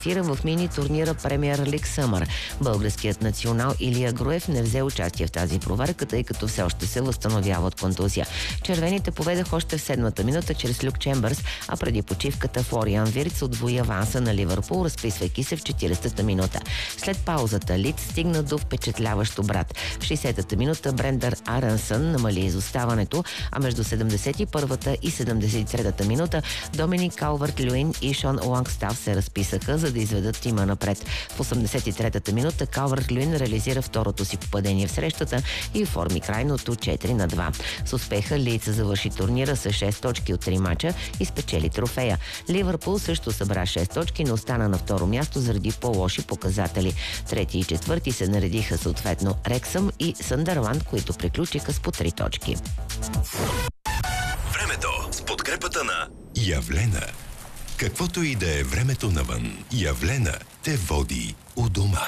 в мини турнира Премиер Лиг Съмър. Българският национал Илия Груев не взе участие в тази проверка, тъй като все още се възстановява от контузия. Червените поведах още в 7-та минута чрез Люк Чембърс, а преди почивката Флориан Виртс удвои аванса на Ливърпул, разписвайки се в 40-та минута. След паузата Лидс стигна до впечатляващ обрат. В 60-та минута Брендър Арансън намали изоставането, а между 71-та и 73-та минута Доминик Калвърт-Люин и Шон Лонгстаф се разписаха, за да изведат тима напред. В 83-та минута Калвърт-Люин реализира второто си попадение в срещата и оформи крайното 4-2. С успеха Лийдс завърши турнира с 6 точки от 3 мача и спечели трофея. Ливърпул също събра 6 точки, но остана на второ място заради по-лоши показатели. Трети и четвърти се наредиха съответно Рексъм и Съндърланд, които приключиха с по 3 точки. Времето с подкрепата на Явлена. Каквото и да е времето навън, Явлена те води у дома.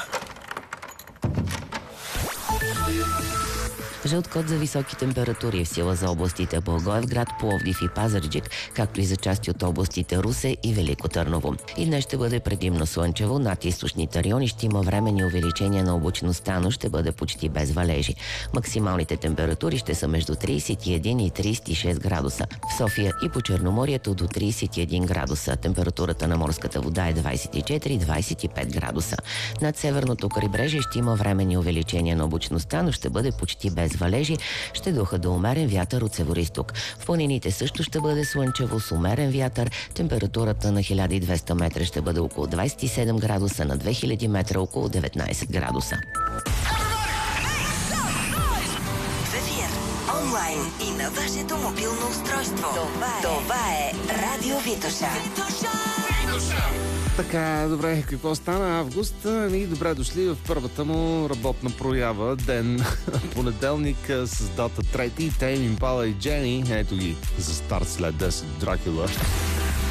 Жълт код за високи температури в сила за областите Благоевград, Пловдив и Пазарджик, както и за части от областите Русе и Велико Търново. И днес ще бъде предимно слънчево, над източните райони ще има временни увеличения на облачността, но ще бъде почти без валежи. Максималните температури ще са между 31 и 36 градуса. В София и по Черноморието до 31 градуса. Температурата на морската вода е 24-25 градуса. Над северното крайбрежие ще има временни увеличения на облачността, но ще бъде почти без валежи, ще духа до умерен вятър от североизток. В планините също ще бъде слънчево с умерен вятър. Температурата на 1200 метра ще бъде около 27 градуса, на 2000 метра около 19 градуса. В ефир, онлайн и на вашето мобилно устройство. Това е Радио Витоша. Така, добре, какво стана август? Добре дошли в първата му работна проява. Ден, понеделник с дата 3. Тейм Импала и Джени. Ето ги за старт след 10 Дракула.